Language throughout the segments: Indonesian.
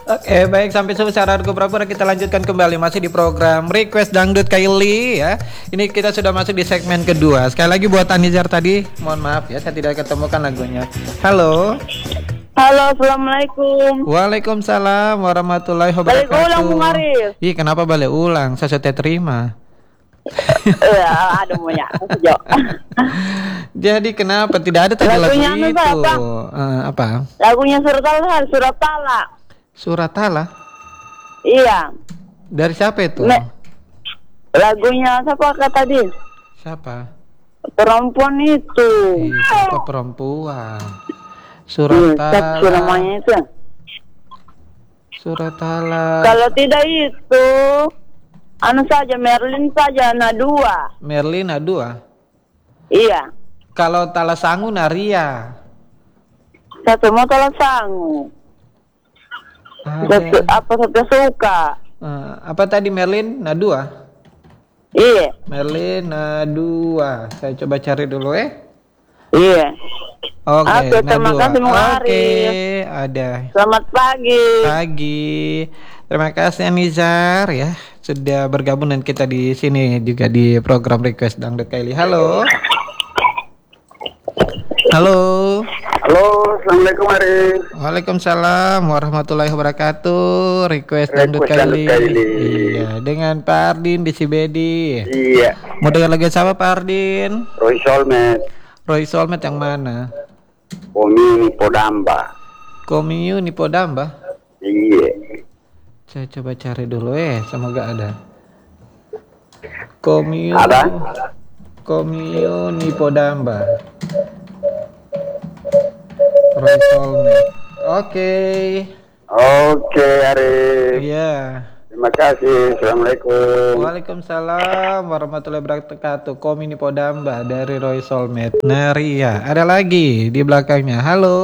Oke, baik, sampai sebesar harga pura-pura kita lanjutkan kembali masih di program Request Dangdut Kylie ya. Ini kita sudah masuk di segmen kedua. Sekali lagi buat Anizar tadi, mohon maaf ya saya tidak ketemukan lagunya. Halo. Halo, assalamualaikum. Waalaikumsalam warahmatullahi wabarakatuh. Balik ulang, Bung Arif. Ih, kenapa balik ulang? Saya sudah terima. Aduh, punya. Jadi kenapa tidak ada tadi lagu Lagunya itu? Apa? Lagunya Surat Tala. Surat Tala? Iya. Dari siapa itu? Lagunya siapa tadi? Siapa? Perempuan itu. Siapa perempuan? Surat Tala. Namanya itu. Surat Tala. Kalau tidak itu, anu saja Merlin saja Nadua. Merlin Nadua. Iya. Kalau Tala Sangu Naria. Satu mau Tala Sangu. Apa saya suka? Apa tadi Merlin Nadua? Iya. Merlin Nadua. Saya coba cari dulu Iya. Oke, terima kasih Bung Arif. Oke, ada. Selamat pagi. Pagi. Terima kasih Anizar ya sudah bergabung dengan kita di sini juga di program Request Dangdut Kylie. Halo. Halo. Halo, assalamualaikum Arif. Waalaikumsalam warahmatullahi wabarakatuh. Request Dangdut Kylie. Iya, dengan Pak Ardin di Cibedi. Iya. Mau dengar lagu siapa Pak Ardin? Roy Solmed. Roy Solmed yang mana? Komini Podamba. Komiu Nipodamba. Iya. Saya coba cari dulu semoga ada. Komiu. Ada? Komiu Nipodamba. Roy Solmed. Oke. Oke Arif. Iya. Terima kasih. Assalamualaikum. Waalaikumsalam warahmatullahi wabarakatuh. Komi Nipodamba dari Roy Solmed. Naria. Ada lagi di belakangnya. Halo.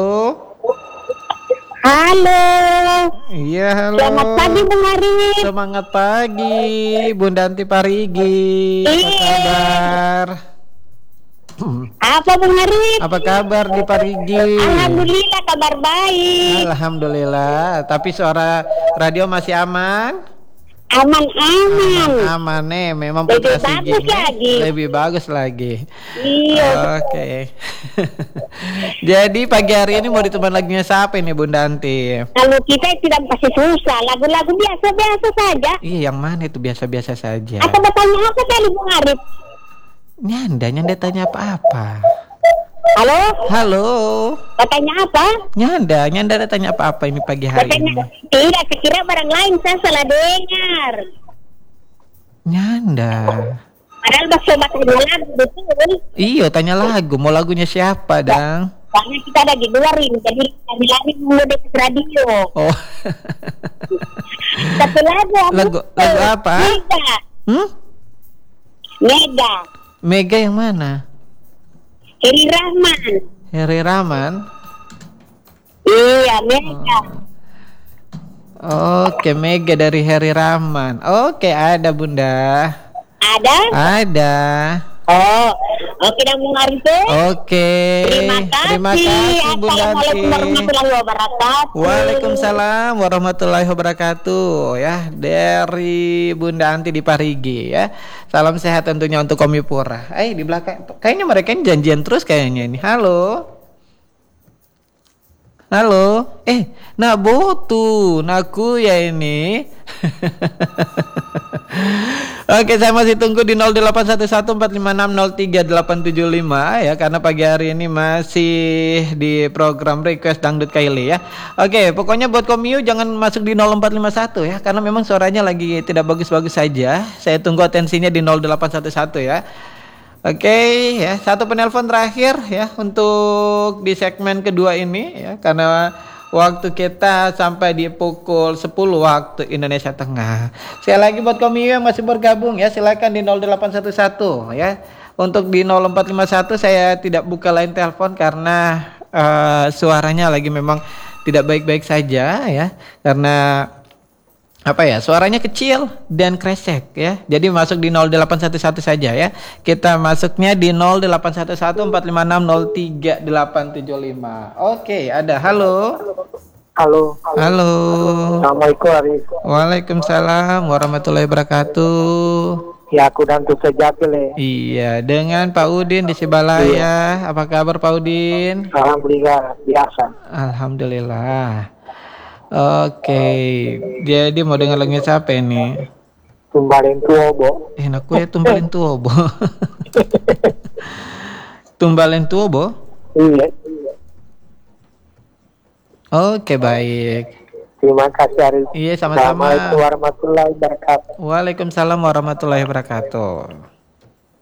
Halo. Iya, halo. Selamat pagi Bung Arif. Semangat pagi, Bunda Anti Parigi. Apa kabar? Apa Bung Arif? Apa kabar di Parigi? Alhamdulillah kabar baik. Alhamdulillah. Tapi suara radio masih aman? Aman. Aman memang Lebih putra bagus Sigi lagi. lebih bagus lagi. Iya. Oke. Jadi pagi hari ini mau ditemani lagunya siapa ini Bunda Anti? Kalau kita tidak pasti susah, lagu-lagu biasa-biasa saja. Iya, yang mana itu biasa-biasa saja. Atau bertanya apa tadi Bung Arif? Nyanda tanya apa-apa. Halo? Bertanya apa? Nyanda tanya apa-apa ini pagi hari ini. Tidak, sekira barang lain saya salah dengar. Nyanda. Padahal sobat lagu betul. Iya, tanya lagu. Mau lagunya siapa, Dang? Soalnya kita ada di luar ini, jadi kami lagi dulu di radio. Oh. Satu lagu apa? Mega yang mana? Heri Rahman. Heri Rahman. Iya, Mega. Oke, Mega dari Heri Rahman. Oke, ada Bunda. Ada? Ada. Oh, oke dan Bung Arif. Oke. Terima kasih Bunda Anti. Assalamualaikum warahmatullahi wabarakatuh. Waalaikumsalam warahmatullahi wabarakatuh ya, dari Bunda Anti di Parigi ya. Salam sehat tentunya untuk Komipura. Di belakang kayaknya mereka ini janjian terus kayaknya ini. Halo. Nak botu, naku ya ini. Oke, saya masih tunggu di 081145603875 ya, karena pagi hari ini masih di program Request Dangdut Kylie ya. Oke, pokoknya buat Komiu jangan masuk di 0451 ya, karena memang suaranya lagi tidak bagus-bagus saja. Saya tunggu atensinya di 0811 ya. Oke ya, satu penelpon terakhir ya untuk di segmen kedua ini ya, karena waktu kita sampai di pukul 10 waktu Indonesia Tengah. Sekali lagi buat Komiu yang masih bergabung ya, silakan di 0811 ya. Untuk di 0451 saya tidak buka line telepon karena suaranya lagi memang tidak baik-baik saja ya, karena suaranya kecil dan kresek ya. Jadi masuk di 0811 saja ya. Kita masuknya di 081145603875. Oke, ada. Halo. Halo. Halo. Assalamualaikum Arif. Waalaikumsalam warahmatullahi wabarakatuh. Ya aku dan tuh sejati le. Iya, dengan Pak Udin di Sibalaya. Apa kabar Pak Udin? Alhamdulillah biasa. Alhamdulillah. Oke, jadi mau dengar lagunya siapa ini? Tumbalin tuh Bo. Enak ya tumbalin tuh, Bo. Tumbalin tuh, Bo. Iya. Oke, baik. Terima kasih Arif. Iya, sama-sama. Assalamualaikum warahmatullahi wabarakatuh. Waalaikumsalam warahmatullahi wabarakatuh.